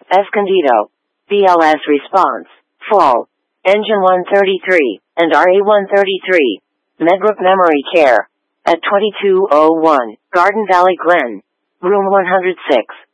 Escondido. BLS response. Fall. Engine 133, and RA-133. Medbrook Memory Care. At 2201, Garden Valley Glen. Room 106.